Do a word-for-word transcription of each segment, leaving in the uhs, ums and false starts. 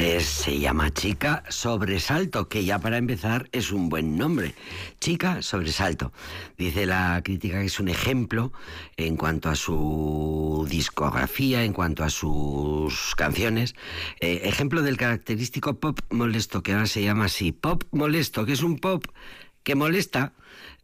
Eh, se llama Chica Sobresalto, que ya para empezar es un buen nombre. Chica Sobresalto. Dice la crítica que es un ejemplo en cuanto a su discografía, en cuanto a sus canciones. Eh, ejemplo del característico pop molesto, que ahora se llama así. Pop molesto, que es un pop que molesta,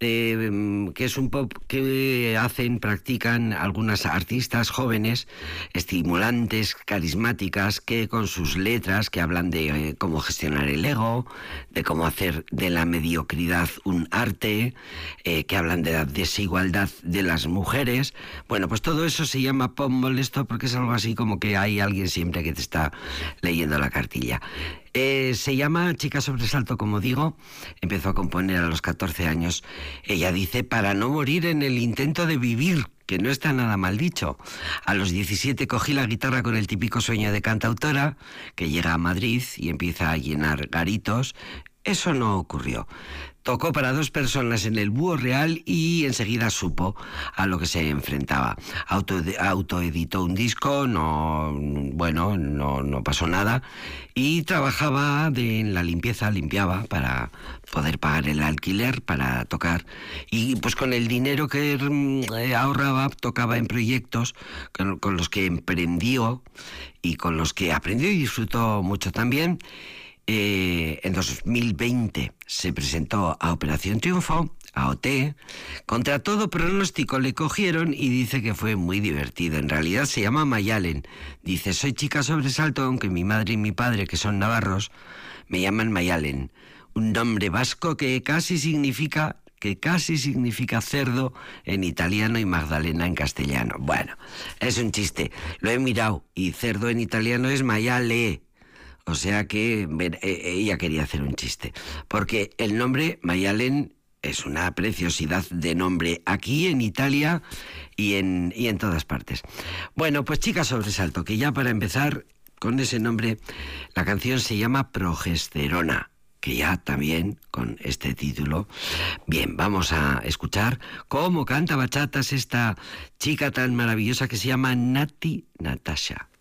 eh, que es un pop que hacen, practican algunas artistas jóvenes, estimulantes, carismáticas, que con sus letras, que hablan de eh, cómo gestionar el ego, de cómo hacer de la mediocridad un arte, eh, que hablan de la desigualdad de las mujeres. Bueno, pues todo eso se llama pop molesto porque es algo así como que hay alguien siempre que te está leyendo la cartilla. Eh, se llama Chica Sobresalto, como digo. Empezó a componer a los catorce años. Ella dice, para no morir en el intento de vivir, que no está nada mal dicho. A los diecisiete cogí la guitarra con el típico sueño de cantautora, que llega a Madrid y empieza a llenar garitos. Eso no ocurrió. Tocó para dos personas en el Búho Real y enseguida supo a lo que se enfrentaba. Auto, autoeditó un disco, no, bueno, no, no pasó nada, y trabajaba de, en la limpieza, limpiaba para poder pagar el alquiler, para tocar, y pues con el dinero que eh, ahorraba tocaba en proyectos con, con los que emprendió y con los que aprendió y disfrutó mucho también. Eh, en dos mil veinte se presentó a Operación Triunfo, a O T. Contra todo pronóstico le cogieron y dice que fue muy divertido. En realidad se llama Mayalen. Dice, soy Chica Sobresalto, aunque mi madre y mi padre, que son navarros, me llaman Mayalen. Un nombre vasco que casi significa... que casi significa cerdo en italiano y Magdalena en castellano. Bueno, es un chiste. Lo he mirado y cerdo en italiano es maiale. O sea que ella quería hacer un chiste. Porque el nombre Mayalen es una preciosidad de nombre aquí en Italia y en, y en todas partes. Bueno, pues Chica Sobresalto, que ya para empezar con ese nombre, la canción se llama Progesterona, que ya también con este título. Bien, vamos a escuchar cómo canta bachatas esta chica tan maravillosa que se llama Nati Natasha.